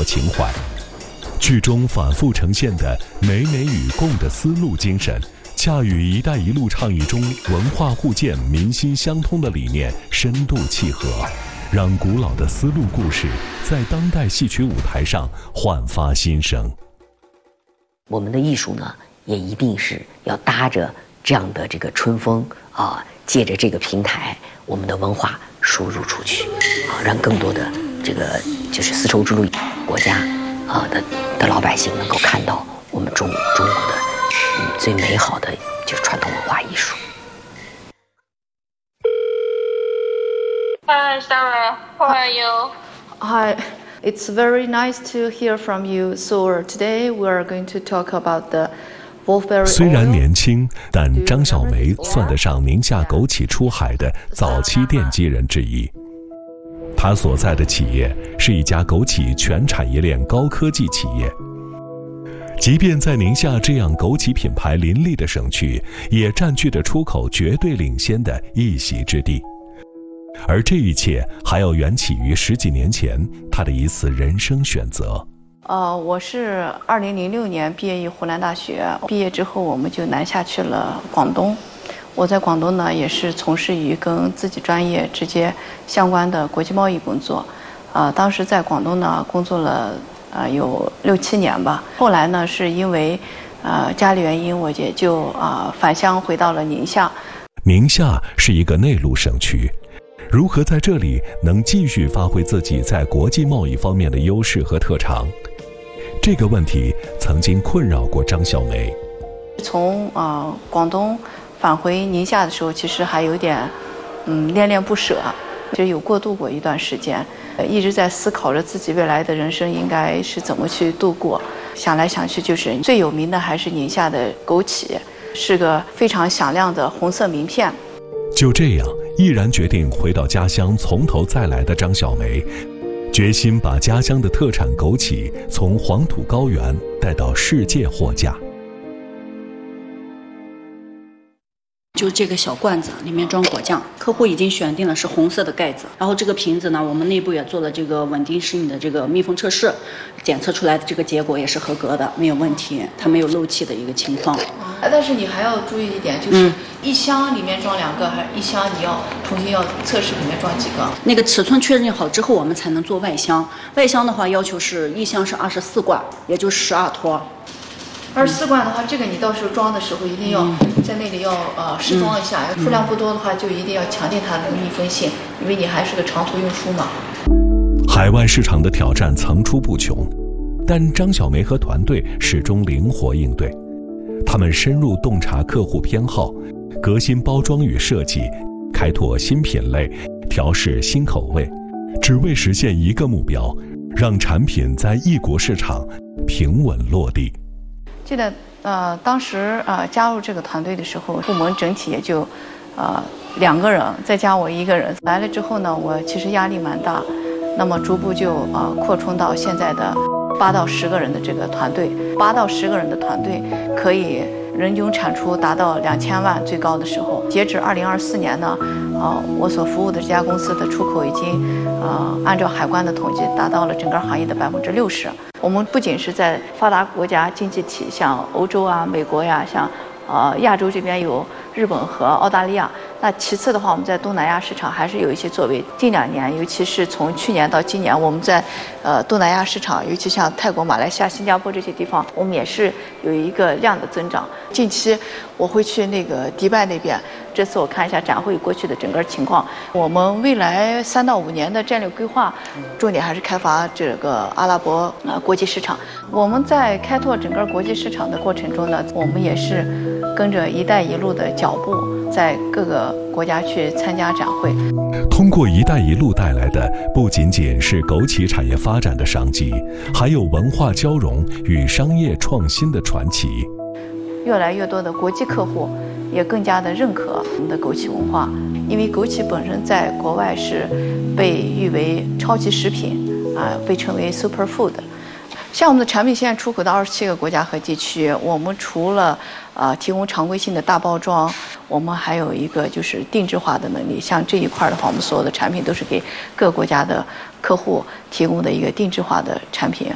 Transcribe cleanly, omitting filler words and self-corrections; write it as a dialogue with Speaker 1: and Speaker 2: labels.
Speaker 1: 情怀。剧中反复呈现的美美与共的丝路精神，恰与“一带一路”倡议中文化互鉴、民心相通的理念深度契合，让古老的丝路故事在当代戏曲舞台上焕发新生。
Speaker 2: 我们的艺术呢，也一定是要搭着这样的这个春风啊，借着这个平台，我们的文化输入出去啊，让更多的这个就是丝绸之路国家的老百姓能够看到我们中国的最美好的就是传统文化艺术。
Speaker 3: Hi, Sarah. How are you?
Speaker 4: Hi, it's very nice to hear from you. So today we are going to talk about the wolfberry oil.
Speaker 1: 虽然年轻，但张小梅算得上宁夏枸杞出海的早期奠基人之一。他所在的企业是一家枸杞全产业链高科技企业。即便在宁夏这样枸杞品牌林立的省区，也占据着出口绝对领先的一席之地。而这一切还要缘起于10几年前他的一次人生选择。
Speaker 4: 我是2006年毕业于湖南大学，毕业之后我们就南下去了广东。我在广东呢，也是从事于跟自己专业直接相关的国际贸易工作。当时在广东呢工作了有6、7年吧。后来呢，是因为家里原因，我也就返乡回到了宁夏。
Speaker 1: 宁夏是一个内陆省区，如何在这里能继续发挥自己在国际贸易方面的优势和特长？这个问题曾经困扰过张小梅。
Speaker 4: 从广东返回宁夏的时候，其实还有点恋恋不舍，就有过渡过一段时间，一直在思考着自己未来的人生应该是怎么去度过。想来想去，就是最有名的还是宁夏的枸杞，是个非常响亮的红色名片。
Speaker 1: 就这样，毅然决定回到家乡从头再来的张小梅，决心把家乡的特产枸杞从黄土高原带到世界货架。
Speaker 5: 就这个小罐子里面装果酱，客户已经选定了是红色的盖子，然后这个瓶子呢，我们内部也做了这个稳定适应的这个密封测试，检测出来的这个结果也是合格的，没有问题，它没有漏气的一个情况。
Speaker 4: 但是你还要注意一点，就是一箱里面装2个，还是一箱你要重新要测试里面装几个？
Speaker 5: 那个尺寸确认好之后，我们才能做外箱。外箱的话，要求是一箱是24罐，也就12托。
Speaker 4: 24罐的话，这个你到时候装的时候一定要在那里要试装一下，数量不多的话就一定要强调它的密封性，因为你还是个长途运输嘛。
Speaker 1: 海外市场的挑战层出不穷，但张小梅和团队始终灵活应对。他们深入洞察客户偏好，革新包装与设计，开拓新品类，调试新口味，只为实现一个目标，让产品在异国市场平稳落地。
Speaker 4: 记得当时加入这个团队的时候，部门整体也就2个人，再加我1个人。来了之后呢，我其实压力蛮大，那么逐步就扩充到现在的8到10个人的这个团队。8到10个人的团队可以人均产出达到2000万，最高的时候。截止2024年呢，我所服务的这家公司的出口已经按照海关的统计达到了整个行业的60%。我们不仅是在发达国家经济体，像欧洲啊、美国呀，像亚洲这边有日本和澳大利亚。那其次的话，我们在东南亚市场还是有一些作为。近2年，尤其是从去年到今年，我们在东南亚市场，尤其像泰国、马来西亚、新加坡这些地方，我们也是有一个量的增长。近期我会去那个迪拜那边，这次我看一下展会过去的整个情况。我们未来3到5年的战略规划，重点还是开发这个阿拉伯国际市场。我们在开拓整个国际市场的过程中呢，我们也是跟着“一带一路”的脚步，在各个国家去参加展会。
Speaker 1: 通过“一带一路”带来的不仅仅是枸杞产业发展的商机，还有文化交融与商业创新的传奇。
Speaker 4: 越来越多的国际客户也更加的认可我们的枸杞文化，因为枸杞本身在国外是被誉为超级食品被称为 super food。像我们的产品现在出口到27个国家和地区，我们除了提供常规性的大包装，我们还有一个就是定制化的能力。像这一块的话，我们所有的产品都是给各国家的客户提供的一个定制化的产品。